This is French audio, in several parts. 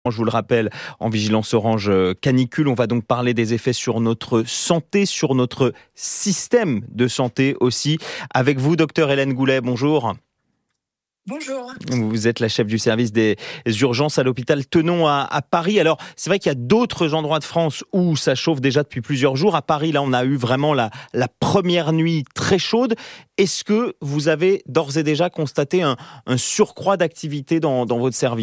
Je vous le rappelle, en vigilance orange canicule, on va donc parler des effets sur notre santé, sur notre système de santé aussi. Avec vous, docteur Hélène Goulet, bonjour. Bonjour. Vous êtes la chef du service des urgences à l'hôpital Tenon à Paris. Alors, c'est vrai qu'il y a d'autres endroits de France où ça chauffe déjà depuis plusieurs jours. À Paris, là, on a eu vraiment la première nuit très chaude. Est-ce que vous avez d'ores et déjà constaté un surcroît d'activité dans votre service ?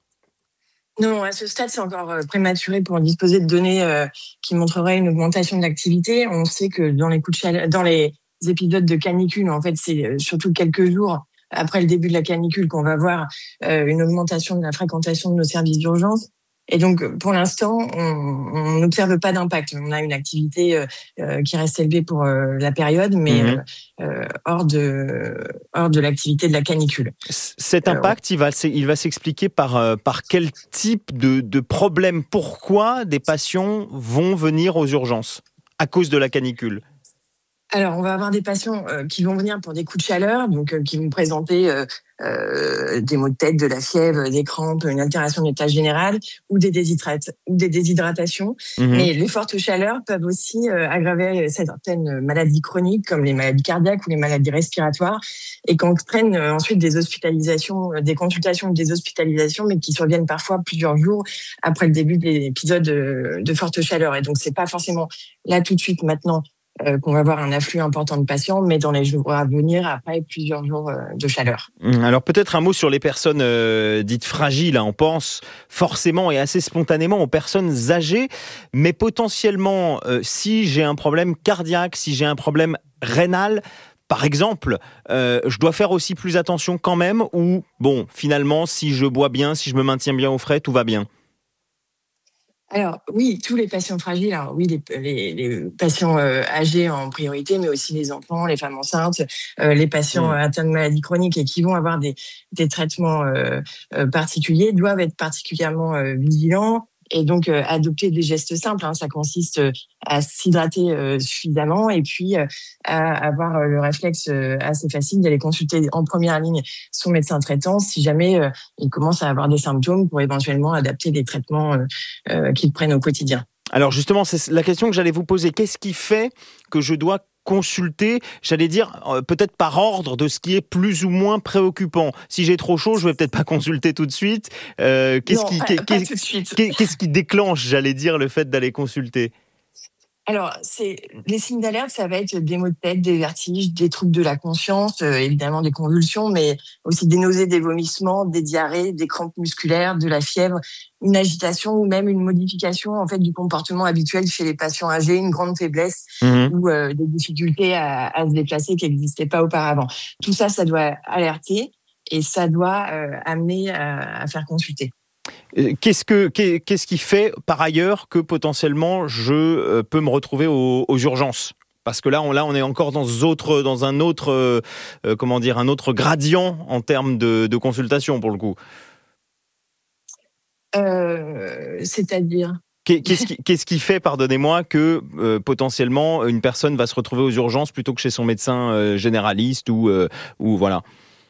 Non, à ce stade, c'est encore prématuré pour disposer de données qui montreraient une augmentation de l'activité. On sait que dans les coups de chaleur, dans les épisodes de canicule, en fait, c'est surtout quelques jours après le début de la canicule qu'on va voir une augmentation de la fréquentation de nos services d'urgence. Et donc, pour l'instant, on n'observe pas d'impact. On a une activité qui reste élevée pour la période, mais hors de l'activité de la canicule. Cet impact, il va s'expliquer par quel type de problème ? Pourquoi des patients vont venir aux urgences à cause de la canicule ? Alors, on va avoir des patients qui vont venir pour des coups de chaleur, donc qui vont présenter des maux de tête, de la fièvre, des crampes, une altération de l'état général ou des déshydratations. Mais les fortes chaleurs peuvent aussi aggraver certaines maladies chroniques comme les maladies cardiaques ou les maladies respiratoires et qu'entraînent ensuite des hospitalisations, des consultations ou des hospitalisations, mais qui surviennent parfois plusieurs jours après le début de l'épisode de forte chaleur. Et donc, c'est pas forcément là tout de suite maintenant qu'on va avoir un afflux important de patients, mais dans les jours à venir, après plusieurs jours de chaleur. Alors peut-être un mot sur les personnes dites fragiles. On pense forcément et assez spontanément aux personnes âgées, mais potentiellement, si j'ai un problème cardiaque, si j'ai un problème rénal, par exemple, je dois faire aussi plus attention quand même, ou bon, finalement, si je bois bien, si je me maintiens bien au frais, tout va bien ? Alors oui, tous les patients fragiles, alors oui, les patients âgés en priorité, mais aussi les enfants, les femmes enceintes, les patients atteints de maladies chroniques et qui vont avoir des traitements particuliers doivent être particulièrement vigilants et donc adopter des gestes simples. Ça consiste à s'hydrater suffisamment et puis à avoir le réflexe assez facile d'aller consulter en première ligne son médecin traitant si jamais il commence à avoir des symptômes pour éventuellement adapter les traitements qu'ils prennent au quotidien. Alors justement, c'est la question que j'allais vous poser. Qu'est-ce qui fait que je dois consulter, j'allais dire, peut-être par ordre de ce qui est plus ou moins préoccupant. Si j'ai trop chaud, je vais peut-être pas consulter tout de suite. Qu'est-ce qui déclenche, j'allais dire, le fait d'aller consulter ? Alors, les signes d'alerte, ça va être des maux de tête, des vertiges, des troubles de la conscience, évidemment des convulsions, mais aussi des nausées, des vomissements, des diarrhées, des crampes musculaires, de la fièvre, une agitation ou même une modification en fait du comportement habituel chez les patients âgés, une grande faiblesse ou des difficultés à se déplacer qui n'existaient pas auparavant. Tout ça, ça doit alerter et ça doit amener à faire consulter. Qu'est-ce qui fait par ailleurs que potentiellement je peux me retrouver aux urgences ? Parce que là, on est encore dans un autre gradient en termes de consultation pour le coup. C'est-à-dire ? Qu'est-ce qui fait, pardonnez-moi, que potentiellement une personne va se retrouver aux urgences plutôt que chez son médecin généraliste ou voilà ?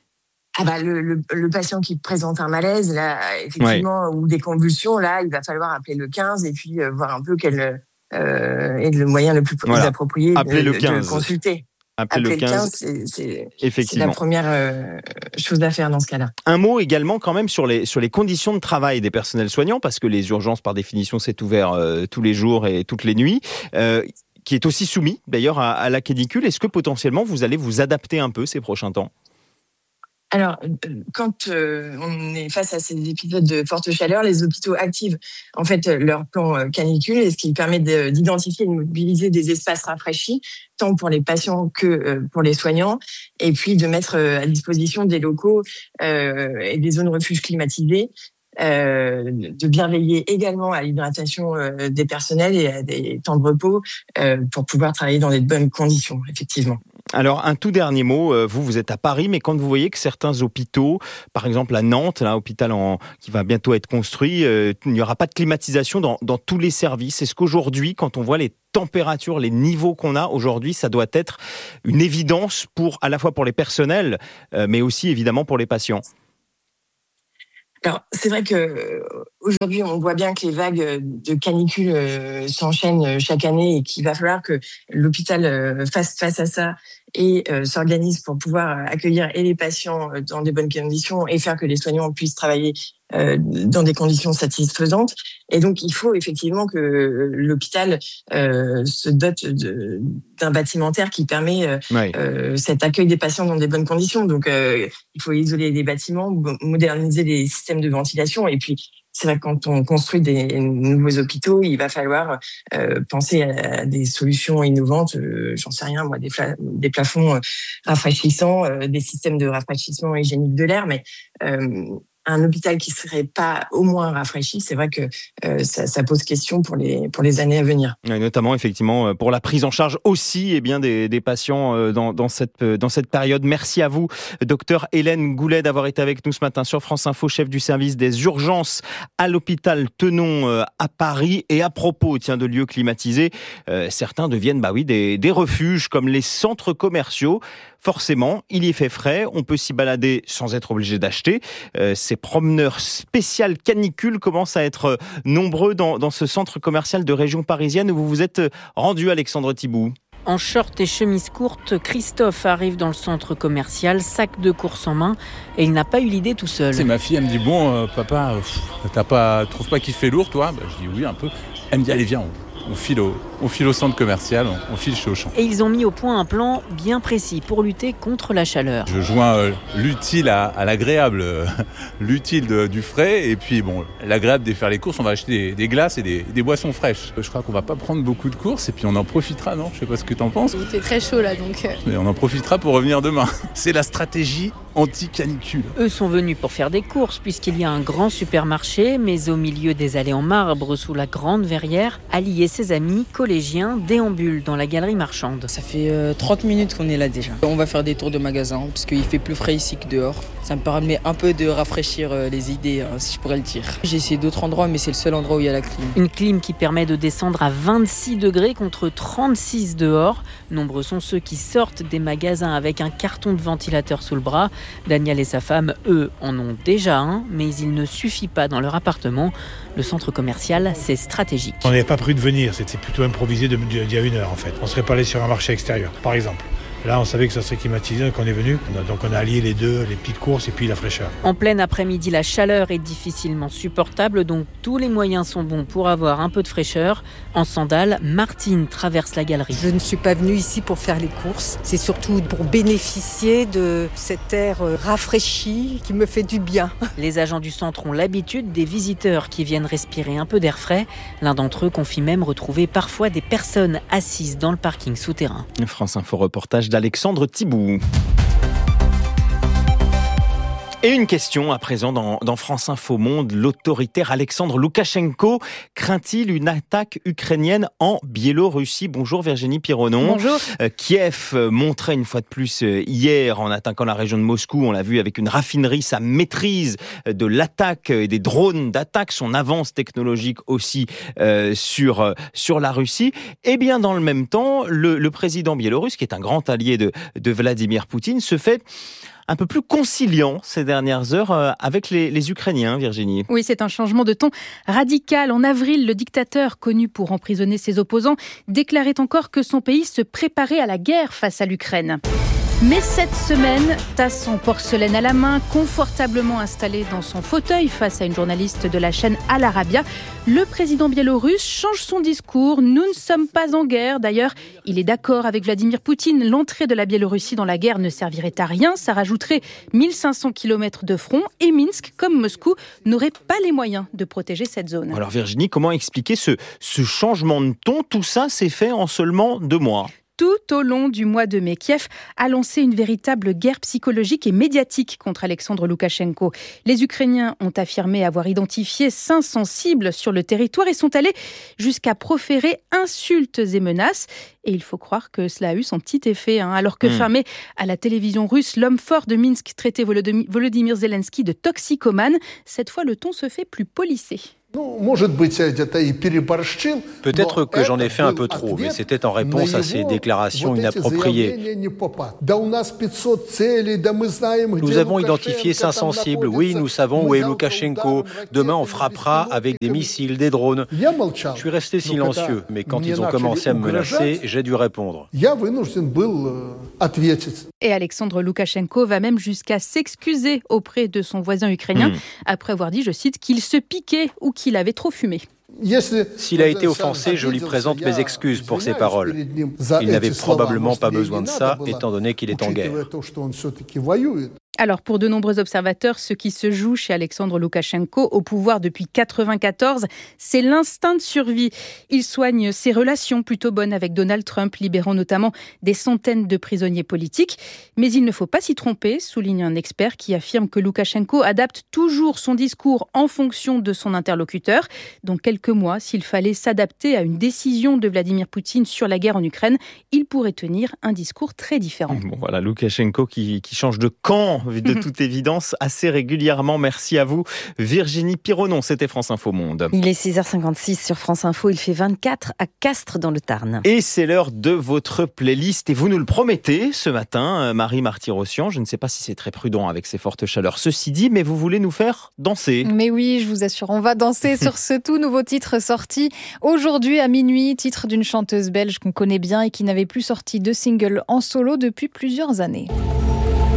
Le patient qui présente un malaise, là, effectivement, ou des convulsions, là, il va falloir appeler le 15 et puis voir un peu quel est le moyen le plus approprié de consulter. Appeler le 15, c'est la première chose à faire dans ce cas-là. Un mot également quand même sur les conditions de travail des personnels soignants, parce que les urgences, par définition, c'est ouvert tous les jours et toutes les nuits. Qui est aussi soumis, d'ailleurs, à la canicule. Est-ce que potentiellement, vous allez vous adapter un peu ces prochains temps ? Alors, quand on est face à ces épisodes de forte chaleur, les hôpitaux activent en fait leur plan canicule, et ce qui permet d'identifier et de mobiliser des espaces rafraîchis, tant pour les patients que pour les soignants, et puis de mettre à disposition des locaux et des zones refuges climatisées, de bien veiller également à l'hydratation des personnels et à des temps de repos pour pouvoir travailler dans des bonnes conditions, effectivement. Alors, un tout dernier mot, vous êtes à Paris, mais quand vous voyez que certains hôpitaux, par exemple à Nantes, là, hôpital qui va bientôt être construit, il n'y aura pas de climatisation dans tous les services. Est-ce qu'aujourd'hui, quand on voit les températures, les niveaux qu'on a aujourd'hui, ça doit être une évidence à la fois pour les personnels, mais aussi évidemment pour les patients ? Alors, c'est vrai que aujourd'hui, on voit bien que les vagues de canicule s'enchaînent chaque année et qu'il va falloir que l'hôpital fasse face à ça et s'organise pour pouvoir accueillir et les patients dans des bonnes conditions et faire que les soignants puissent travailler dans des conditions satisfaisantes. Et donc, il faut effectivement que l'hôpital se dote d'un bâtimentaire qui permet cet accueil des patients dans des bonnes conditions. Donc, il faut isoler les bâtiments, moderniser les systèmes de ventilation. Et puis, c'est vrai que quand on construit des nouveaux hôpitaux, il va falloir penser à des solutions innovantes. J'en sais rien, moi, des plafonds rafraîchissants, des systèmes de rafraîchissement hygiénique de l'air. Mais un hôpital qui serait pas au moins rafraîchi, c'est vrai que ça pose question pour les années à venir. Et notamment, effectivement, pour la prise en charge aussi des patients dans cette période. Merci à vous, docteur Hélène Goulet, d'avoir été avec nous ce matin sur France Info, chef du service des urgences à l'hôpital Tenon à Paris. Et à propos de lieux climatisés, certains deviennent des refuges comme les centres commerciaux. Forcément, il y fait frais, on peut s'y balader sans être obligé d'acheter. Ces promeneurs spécial canicule commencent à être nombreux dans ce centre commercial de région parisienne où vous vous êtes rendu, Alexandre Thibout. En short et chemise courte, Christophe arrive dans le centre commercial, sac de course en main, et il n'a pas eu l'idée tout seul. C'est ma fille, elle me dit papa, trouves pas qu'il fait lourd toi ? Je dis oui un peu. Elle me dit allez viens, on file au centre commercial, on file chez Auchan. Et ils ont mis au point un plan bien précis pour lutter contre la chaleur. Je joins l'utile à l'agréable, l'utile du frais, et puis l'agréable de faire les courses, on va acheter des glaces et des boissons fraîches. Je crois qu'on va pas prendre beaucoup de courses, et puis on en profitera, non ? Je sais pas ce que t'en penses. Il fait très chaud là, donc... Mais on en profitera pour revenir demain. C'est la stratégie anti-canicule. Eux sont venus pour faire des courses, puisqu'il y a un grand supermarché, mais au milieu des allées en marbre, sous la grande verrière, Ali et ses amis, collégiens, déambulent dans la galerie marchande. Ça fait 30 minutes qu'on est là déjà. On va faire des tours de magasin, parce qu'il fait plus frais ici que dehors. Ça me permet un peu de rafraîchir les idées, si je pourrais le dire. J'ai essayé d'autres endroits, mais c'est le seul endroit où il y a la clim. Une clim qui permet de descendre à 26 degrés contre 36 dehors. Nombreux sont ceux qui sortent des magasins avec un carton de ventilateur sous le bras. Daniel et sa femme, eux, en ont déjà un, mais il ne suffit pas dans leur appartement. Le centre commercial, c'est stratégique. On n'avait pas prévu de venir, c'était plutôt improvisé d'il y a une heure en fait. On ne serait pas allé sur un marché extérieur, par exemple. Là, on savait que ça serait climatisé quand on est venu. Donc on a allié les deux, les petites courses et puis la fraîcheur. En plein après-midi, la chaleur est difficilement supportable, donc tous les moyens sont bons pour avoir un peu de fraîcheur. En sandales, Martine traverse la galerie. Je ne suis pas venue ici pour faire les courses. C'est surtout pour bénéficier de cet air rafraîchi qui me fait du bien. Les agents du centre ont l'habitude des visiteurs qui viennent respirer un peu d'air frais. L'un d'entre eux confie même retrouver parfois des personnes assises dans le parking souterrain. France Info reportage d'Alexandre Thibout. Et une question à présent dans France Info Monde. L'autoritaire Alexandre Loukachenko craint-il une attaque ukrainienne en Biélorussie ? Bonjour Virginie Pironon. Bonjour. Kiev montrait une fois de plus hier en attaquant la région de Moscou. On l'a vu avec une raffinerie, sa maîtrise de l'attaque et des drones d'attaque, son avance technologique aussi sur la Russie. Et bien dans le même temps, le président biélorusse, qui est un grand allié de Vladimir Poutine, se fait un peu plus conciliant ces dernières heures avec les Ukrainiens, Virginie. Oui, c'est un changement de ton radical. En avril, le dictateur, connu pour emprisonner ses opposants, déclarait encore que son pays se préparait à la guerre face à l'Ukraine. Mais cette semaine, tasse en porcelaine à la main, confortablement installé dans son fauteuil face à une journaliste de la chaîne Al Arabiya, le président biélorusse change son discours. Nous ne sommes pas en guerre. D'ailleurs, il est d'accord avec Vladimir Poutine. L'entrée de la Biélorussie dans la guerre ne servirait à rien. Ça rajouterait 1500 km de front et Minsk, comme Moscou, n'aurait pas les moyens de protéger cette zone. Alors Virginie, comment expliquer ce changement de ton ? Tout ça s'est fait en seulement 2 mois. Tout au long du mois de mai, Kiev a lancé une véritable guerre psychologique et médiatique contre Alexandre Loukachenko. Les Ukrainiens ont affirmé avoir identifié 500 cibles sur le territoire et sont allés jusqu'à proférer insultes et menaces. Et il faut croire que cela a eu son petit effet. Alors que fermé à la télévision russe, l'homme fort de Minsk traitait Volodymyr Zelensky de toxicomane. Cette fois, le ton se fait plus policé. Peut-être que j'en ai fait un peu trop, mais c'était en réponse à ces déclarations inappropriées. Nous avons identifié 500 cibles. Oui, nous savons où est Loukachenko. Demain, on frappera avec des missiles, des drones. Je suis resté silencieux, mais quand ils ont commencé à me menacer, j'ai dû répondre. Et Alexandre Loukachenko va même jusqu'à s'excuser auprès de son voisin ukrainien, après avoir dit, je cite, qu'il se piquait ou qu'il avait trop fumé. S'il a été offensé, je lui présente mes excuses pour ses paroles. Il n'avait probablement pas besoin de ça, étant donné qu'il est en guerre. Alors, pour de nombreux observateurs, ce qui se joue chez Alexandre Loukachenko au pouvoir depuis 1994, c'est l'instinct de survie. Il soigne ses relations plutôt bonnes avec Donald Trump, libérant notamment des centaines de prisonniers politiques. Mais il ne faut pas s'y tromper, souligne un expert qui affirme que Loukachenko adapte toujours son discours en fonction de son interlocuteur. Dans quelques mois, s'il fallait s'adapter à une décision de Vladimir Poutine sur la guerre en Ukraine, il pourrait tenir un discours très différent. Bon, voilà, Loukachenko qui change de camp, de toute évidence, assez régulièrement. Merci à vous, Virginie Pironon. C'était France Info Monde. Il est 6h56 sur France Info. Il fait 24 à Castres dans le Tarn. Et c'est l'heure de votre playlist. Et vous nous le promettez ce matin, Marie Marty-Rossian. Je ne sais pas si c'est très prudent avec ces fortes chaleurs. Ceci dit, mais vous voulez nous faire danser. Mais oui, je vous assure, on va danser sur ce tout nouveau titre sorti aujourd'hui à minuit. Titre d'une chanteuse belge qu'on connaît bien et qui n'avait plus sorti de single en solo depuis plusieurs années.